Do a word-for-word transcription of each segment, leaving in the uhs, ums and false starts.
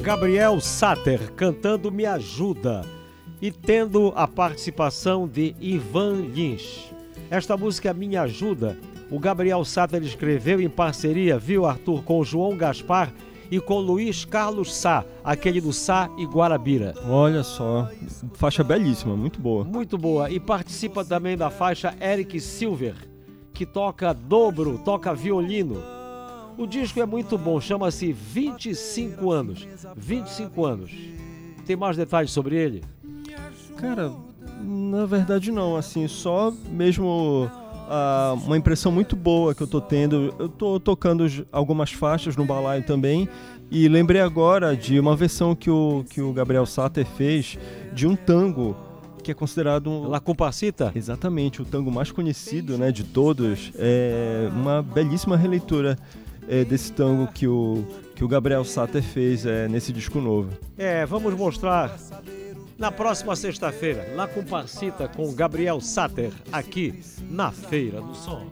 Gabriel Sater cantando Me Ajuda e tendo a participação de Ivan Lins. Esta música Me Ajuda, o Gabriel Sater escreveu em parceria, viu, Arthur, com João Gaspar e com Luiz Carlos Sá, aquele do Sá e Guarabira. Olha só, faixa belíssima, muito boa. Muito boa. E participa também da faixa Eric Silver, que toca dobro, toca violino. O disco é muito bom, chama-se vinte e cinco anos. vinte e cinco anos. Tem mais detalhes sobre ele? Cara, na verdade não, assim, só mesmo uh, uma impressão muito boa que eu tô tendo. Eu tô tocando algumas faixas no balaio também e lembrei agora de uma versão que o, que o Gabriel Sater fez de um tango que é considerado um... La Comparsita? Exatamente, o tango mais conhecido, né, de todos. É uma belíssima releitura é, desse tango que o, que o Gabriel Sater fez é, nesse disco novo. É, vamos mostrar na próxima sexta-feira, La Comparsita com Gabriel Sater, aqui na Feira do Som.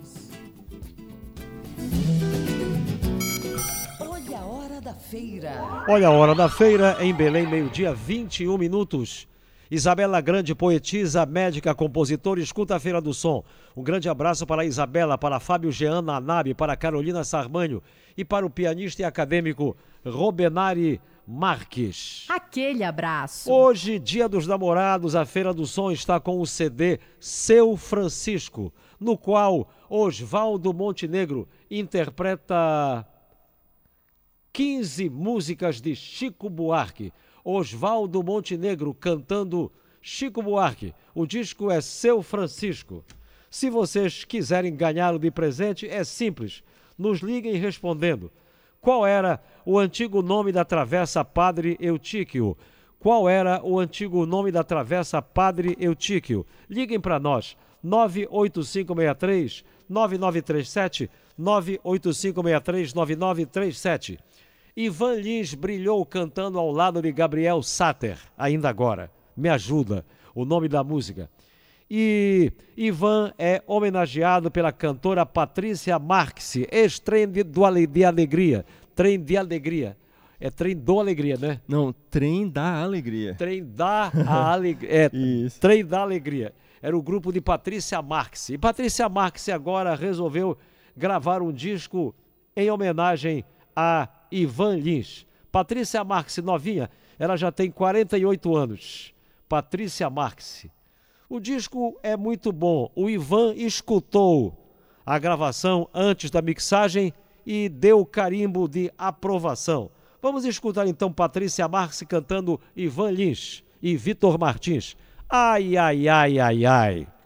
Olha a hora da feira. Olha a hora da feira em Belém, meio-dia, vinte e um minutos. Isabela Grande, poetisa, médica, compositora, escuta a Feira do Som. Um grande abraço para a Isabela, para Fábio Jean Nanabe, para Carolina Sarmanho e para o pianista e acadêmico Robenari Marques. Aquele abraço. Hoje, Dia dos Namorados, a Feira do Som está com o C D Seu Francisco, no qual Oswaldo Montenegro interpreta quinze músicas de Chico Buarque. Oswaldo Montenegro cantando Chico Buarque. O disco é Seu Francisco. Se vocês quiserem ganhá-lo de presente, é simples. Nos liguem respondendo. Qual era o antigo nome da Travessa Padre Eutíquio? Qual era o antigo nome da Travessa Padre Eutíquio? Liguem para nós. nove oito cinco seis três nove nove três sete, nove oito cinco seis três nove nove três sete. Ivan Lins brilhou cantando ao lado de Gabriel Sater, ainda agora. Me Ajuda, o nome da música. E Ivan é homenageado pela cantora Patrícia Marques, ex-trem de, de alegria. Trem de alegria. É trem do alegria, né? Não, trem da alegria. Trem da alegria. É, Isso. Trem da alegria. Era o grupo de Patrícia Marques. E Patrícia Marques agora resolveu gravar um disco em homenagem a Ivan Lins. Patrícia Marques, novinha, ela já tem quarenta e oito anos. Patrícia Marques. O disco é muito bom. O Ivan escutou a gravação antes da mixagem e deu carimbo de aprovação. Vamos escutar então Patrícia Marques cantando Ivan Lins e Vitor Martins. Ai, ai, ai, ai, ai.